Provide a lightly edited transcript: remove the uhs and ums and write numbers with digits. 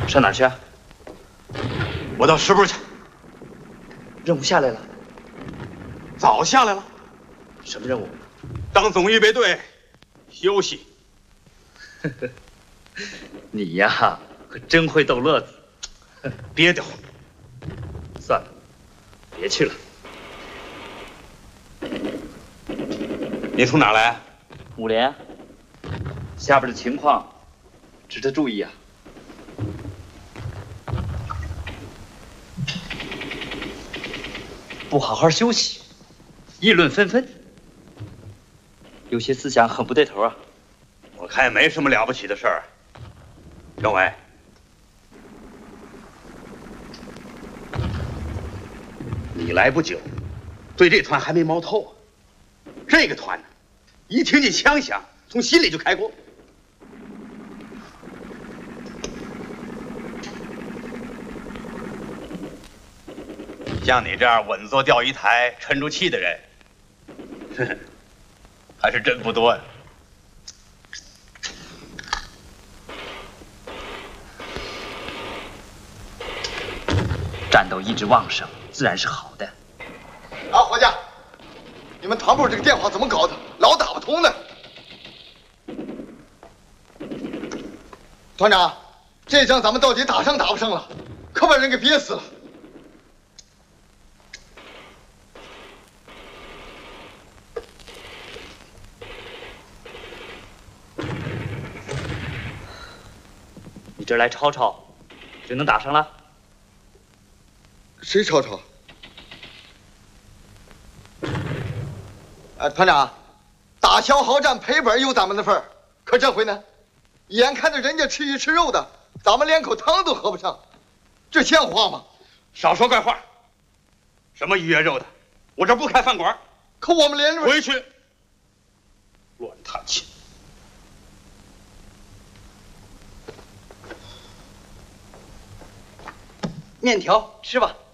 上哪儿去啊？ 我到师部去。 任务下来了？ 早下来了。 什么任务？ 当总预备队休息。 你呀，可真会逗乐子。 憋得慌。 算了，别去了。 你从哪儿来？ 5连。下边的情况值得注意啊。不好好休息，议论纷纷，有些思想很不对头啊。 我看也没什么了不起的事儿。政委，你来不久，对这团还没摸透啊。这个团呢，一听见枪响，从心里就开锅。像你这样稳坐钓鱼台、沉住气的人，呵呵，还是真不多呀。 战斗意志旺盛，自然是好的。 啊，伙计，你们团部这个电话怎么搞的？老打不通呢。团长，这仗咱们到底打胜打不胜了？可把人给憋死了。 你这儿来吵吵，就能打上了？ 谁吵吵？团长，打消耗战赔本有咱们的份儿，可这回呢，眼看着人家吃鱼吃肉的，咱们连口汤都喝不上，这像话吗？ 少说怪话！什么鱼跃肉的，我这不开饭馆。 可我们连回去，乱弹琴。 面条吃吧。